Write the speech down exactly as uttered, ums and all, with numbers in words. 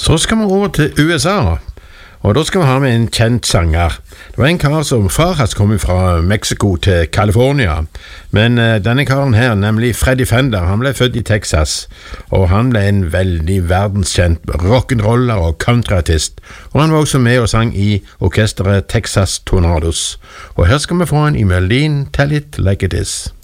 Så skal vi over til U S A, og da skal vi ha med en kjent sanger. Det var en kar som far hans kom fra Mexico til California, men uh, denne karen her, nemlig Freddie Fender, han ble født i Texas, og han ble en veldig verdenskjent rock'n'roller og countryartist, og han var også med og sang i orkestret Texas Tornadoes. Og her skal vi få en i Merlin, Tell It Like It Is.